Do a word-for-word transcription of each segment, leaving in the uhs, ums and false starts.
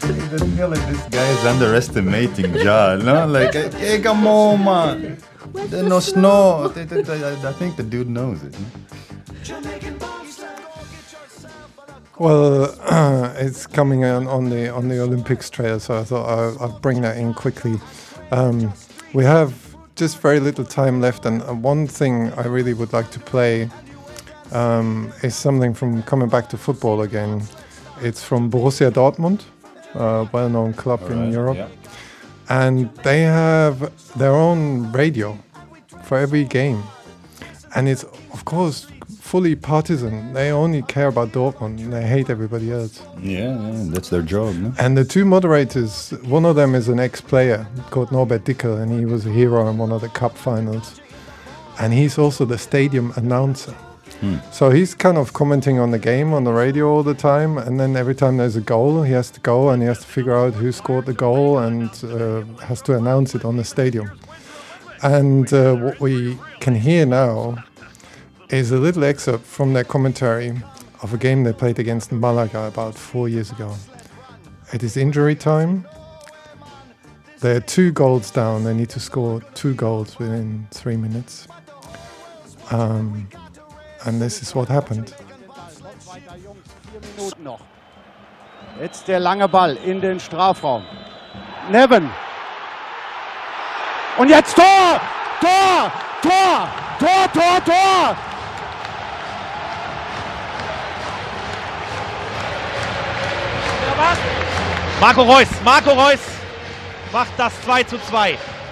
I feel like this guy is underestimating Ja, no? Like, hey, come on, man. There's no snow. I I think the dude knows it. Well, uh, it's coming on, on the on the Olympics trail, so I thought I'll, I'll bring that in quickly. Um, we have just very little time left, and one thing I really would like to play um, is something from coming back to football again. It's from Borussia Dortmund, a well-known club All in right, Europe, yeah. and they have their own radio for every game, and it's of course fully partisan. They only care about Dortmund and they hate everybody else. Yeah, yeah, that's their job, no? And the two moderators, one of them is an ex-player called Norbert Dickel, and he was a hero in one of the cup finals. And he's also the stadium announcer. Hmm. So he's kind of commenting on the game on the radio all the time, and then every time there's a goal, he has to go and he has to figure out who scored the goal and uh, has to announce it on the stadium. And uh, what we can hear now is a little excerpt from their commentary of a game they played against Malaga about four years ago. It is injury time. They're two goals down. They need to score two goals within three minutes. Um, and this is what happened. Jetzt der lange Ball in den Strafraum. Neven. Und jetzt Tor! Tor! Tor! Tor! Tor! Tor! Marco Reus, Marco Reus macht das zwei zu zwei.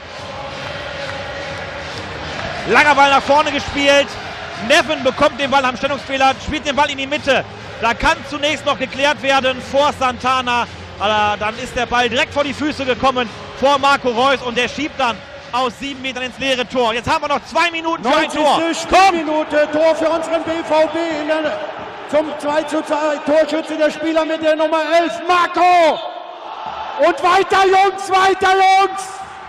Langer Ball nach vorne gespielt. Neven bekommt den Ball am Stellungsfehler, spielt den Ball in die Mitte. Da kann zunächst noch geklärt werden vor Santana. Aber dann ist der Ball direkt vor die Füße gekommen vor Marco Reus und der schiebt dann aus sieben Metern ins leere Tor. Jetzt haben wir noch zwei Minuten für ein Tor. Spielminute, Tor für unseren B V B in der, zum zwei zu zwei. Torschütze der Spieler mit der Nummer elf, Marco! Und weiter, Jungs, weiter, Jungs!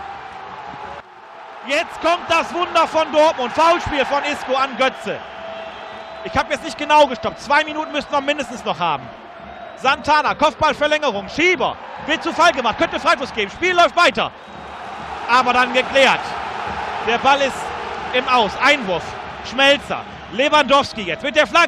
Jetzt kommt das Wunder von Dortmund. Foulspiel von Isco an Götze. Ich habe jetzt nicht genau gestoppt. Zwei Minuten müssten wir mindestens noch haben. Santana, Kopfballverlängerung, Schieber. Wird zu Fall gemacht, könnte Freistoß geben. Spiel läuft weiter. Aber dann geklärt. Der Ball ist im Aus. Einwurf. Schmelzer. Lewandowski jetzt mit der Flanke.